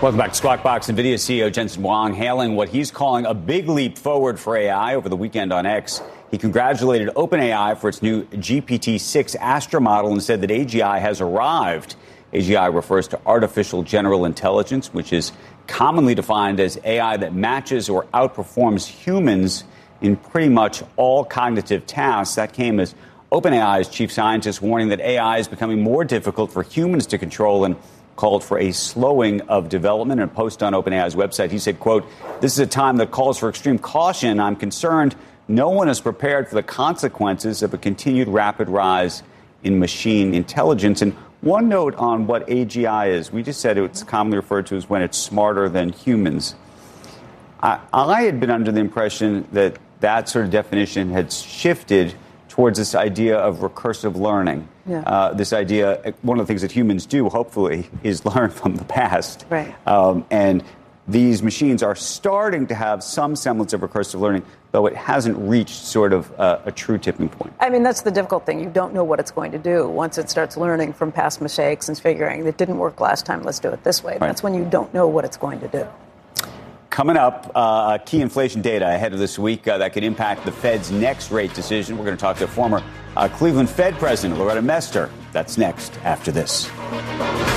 Welcome back to Squawk Box. NVIDIA CEO Jensen Huang hailing what he's calling a big leap forward for AI over the weekend on X. He congratulated OpenAI for its new GPT-6 Astra model and said that AGI has arrived. AGI refers to artificial general intelligence, which is commonly defined as AI that matches or outperforms humans in pretty much all cognitive tasks. That came as OpenAI's chief scientist warning that AI is becoming more difficult for humans to control and called for a slowing of development. In a post on OpenAI's website, he said, quote, "This is a time that calls for extreme caution. I'm concerned no one is prepared for the consequences of a continued rapid rise in machine intelligence." And one note on what AGI is. We just said it's commonly referred to as when it's smarter than humans. I had been under the impression that that sort of definition had shifted towards this idea of recursive learning. Yeah. This idea, one of the things that humans do, hopefully, is learn from the past. Right. And these machines are starting to have some semblance of recursive learning, though it hasn't reached sort of a true tipping point. I mean, that's the difficult thing. You don't know what it's going to do once it starts learning from past mistakes and figuring that didn't work last time, let's do it this way. Right. That's when you don't know what it's going to do. Coming up, key inflation data ahead of this week that could impact the Fed's next rate decision. We're going to talk to former Cleveland Fed President Loretta Mester. That's next after this.